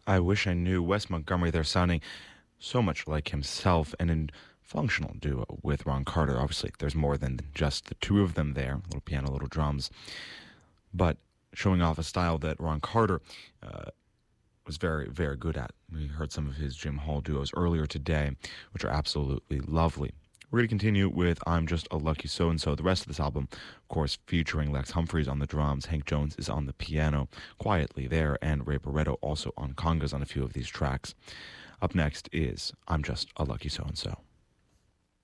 I Wish I Knew. Wes Montgomery there sounding so much like himself and in functional duo with Ron Carter. Obviously, there's more than just the two of them there, little piano, little drums, but showing off a style that Ron Carter was very, very good at. We heard some of his Jim Hall duos earlier today, which are absolutely lovely. We're going to continue with I'm Just a Lucky So-and-So. The rest of this album, of course, featuring Lex Humphreys on the drums, Hank Jones is on the piano, quietly there, and Ray Barretto also on congas on a few of these tracks. Up next is I'm Just a Lucky So-and-So.